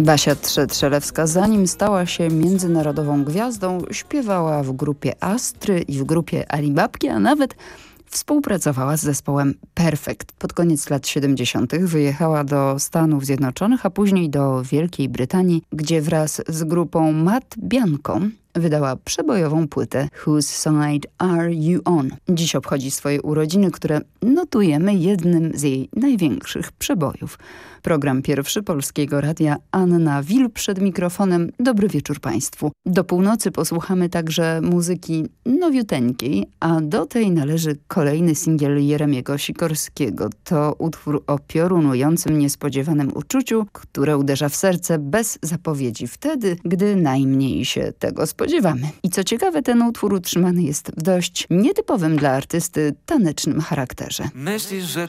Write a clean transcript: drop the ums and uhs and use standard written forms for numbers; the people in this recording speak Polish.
Basia Trzelewska, zanim stała się międzynarodową gwiazdą, śpiewała w grupie Astry i w grupie Alibabki, a nawet współpracowała z zespołem Perfect. Pod koniec lat 70. wyjechała do Stanów Zjednoczonych, a później do Wielkiej Brytanii, gdzie wraz z grupą Matt Bianco wydała przebojową płytę Whose Side Are You On? Dziś obchodzi swoje urodziny, które notujemy jednym z jej największych przebojów. Program Pierwszy Polskiego Radia, Anna Wil przed mikrofonem. Dobry wieczór Państwu. Do północy posłuchamy także muzyki nowiuteńkiej, a do tej należy kolejny singiel Jeremiego Sikorskiego. To utwór o piorunującym, niespodziewanym uczuciu, które uderza w serce bez zapowiedzi wtedy, gdy najmniej się tego spodziewamy. I co ciekawe, ten utwór utrzymany jest w dość nietypowym dla artysty tanecznym charakterze. Myślisz, że